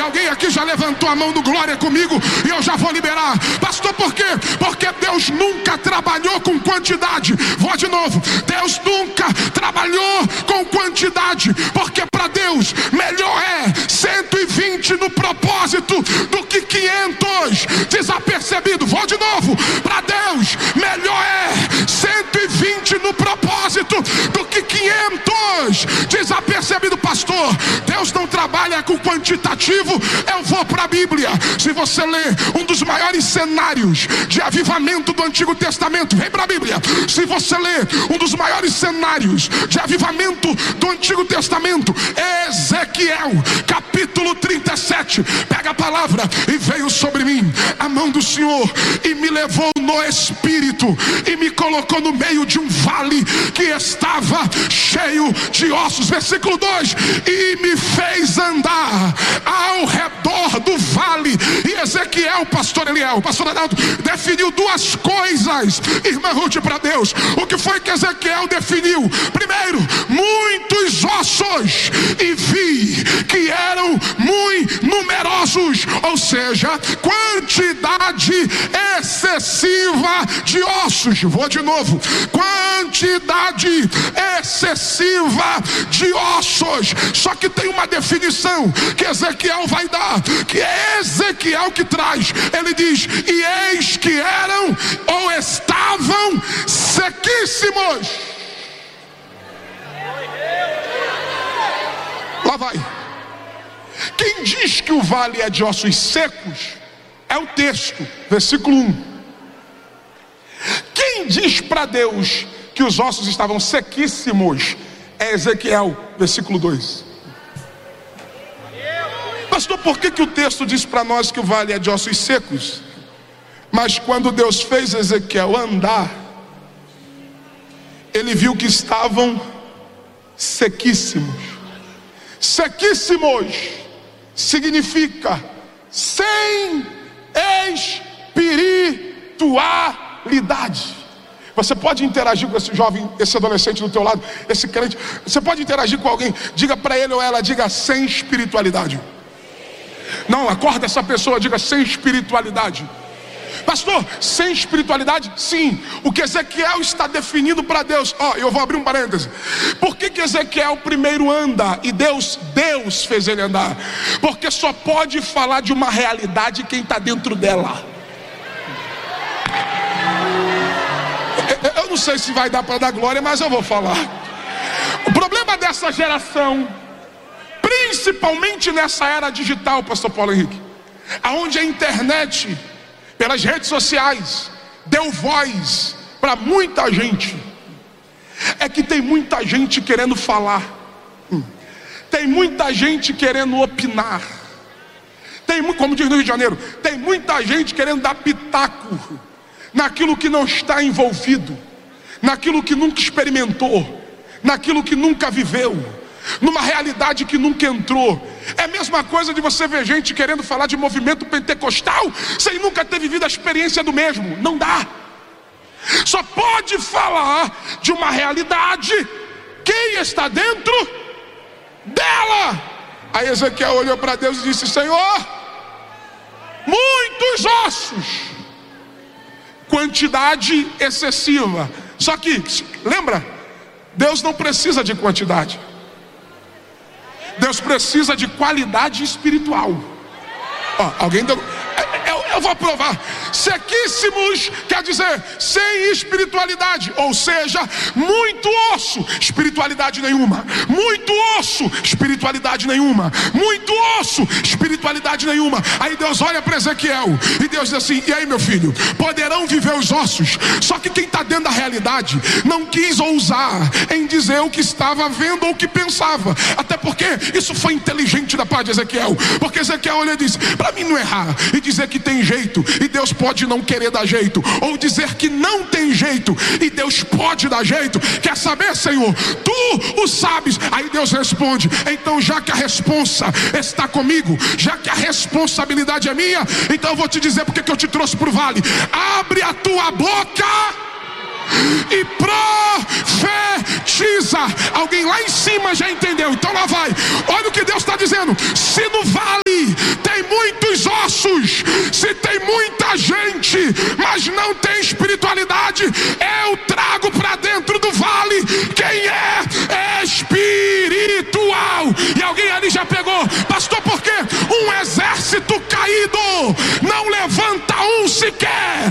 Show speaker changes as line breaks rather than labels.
Alguém aqui já levantou a mão do glória comigo e eu já vou liberar. Pastor, por quê? Porque Deus nunca trabalhou com quantidade. Vou de novo. Deus nunca trabalhou com quantidade, porque para Deus melhor é 120 no propósito do que 500 desapercebido. Vou de novo. Para Deus melhor é 120 no propósito do que 500 desapercebido. Pastor, Deus não trabalha com quantitativo. Eu vou para a Bíblia. Se você ler um dos maiores cenários de avivamento do Antigo Testamento, vem para a Bíblia. Se você ler um dos maiores cenários de avivamento do Antigo Testamento, Ezequiel, capítulo 37, pega a palavra: e veio sobre mim a mão do Senhor e me levou no Espírito e me colocou no meio de um vale que estava cheio de ossos. Versículo 2: e me fez andar ao redor do vale. E Ezequiel, pastor Eliel, pastor Adalto, definiu duas coisas, irmã Ruth, para Deus. O que foi que Ezequiel definiu? Primeiro, muitos ossos, e vi que eram muito numerosos, ou seja, quantidade excessiva de ossos. Vou de novo. Quantidade excessiva de ossos. Só que tem uma definição que Ezequiel vai dar, que é Ezequiel que traz. Ele diz: e eis que eram ou estavam sequíssimos. Lá vai. Quem diz que o vale é de ossos secos é o texto, versículo 1. Quem diz para Deus que os ossos estavam sequíssimos é Ezequiel, versículo 2. Pastor, por que o texto diz para nós que o vale é de ossos secos? Mas quando Deus fez Ezequiel andar, ele viu que estavam sequíssimos. Sequíssimos significa sem espiritualidade. Você pode interagir com esse jovem, esse adolescente do teu lado, esse crente. Você pode interagir com alguém. Diga para ele ou ela, diga: sem espiritualidade. Não, acorda essa pessoa, diga: sem espiritualidade. Pastor, sem espiritualidade? Sim. O que Ezequiel está definindo para Deus. Eu vou abrir um parêntese. Por que Ezequiel primeiro anda e Deus fez ele andar? Porque só pode falar de uma realidade quem está dentro dela. Eu não sei se vai dar para dar glória, mas eu vou falar. O problema dessa geração, principalmente nessa era digital, pastor Paulo Henrique, aonde a internet, pelas redes sociais, deu voz para muita gente, é que tem muita gente querendo falar, tem muita gente querendo opinar, como diz no Rio de Janeiro, tem muita gente querendo dar pitaco naquilo que não está envolvido, naquilo que nunca experimentou, naquilo que nunca viveu, numa realidade que nunca entrou. É a mesma coisa de você ver gente querendo falar de movimento pentecostal sem nunca ter vivido a experiência do mesmo. Não dá. Só pode falar de uma realidade quem está dentro dela. Aí Ezequiel olhou para Deus e disse: Senhor, muitos ossos, quantidade excessiva. Só que, lembra, Deus não precisa de quantidade, Deus precisa de qualidade espiritual. Alguém deu... Eu vou provar. Sequíssimos quer dizer sem espiritualidade, ou seja, muito osso, espiritualidade nenhuma. Muito osso, espiritualidade nenhuma. Muito osso, espiritualidade nenhuma. Aí Deus olha para Ezequiel e Deus diz assim: e aí, meu filho, poderão viver os ossos? Só que quem está dentro da realidade não quis ousar em dizer o que estava vendo ou o que pensava. Até porque isso foi inteligente da parte de Ezequiel. Porque Ezequiel olha e diz: para mim não errar e dizer que tem jeito, e Deus pode não querer dar jeito, ou dizer que não tem jeito e Deus pode dar jeito. Quer saber, Senhor? Tu o sabes. Aí Deus responde: então, já que a responsa está comigo, já que a responsabilidade é minha, então eu vou te dizer porque que eu te trouxe para o vale. Abre a tua boca e profetiza. Alguém lá em cima já entendeu? Então lá vai. Olha o que Deus está dizendo: se no vale mansos. Se tem muita gente, mas não tem espiritualidade, eu trago para dentro do vale quem é espiritual. E alguém ali já pegou, pastor, por quê? Um exército caído não levanta um sequer.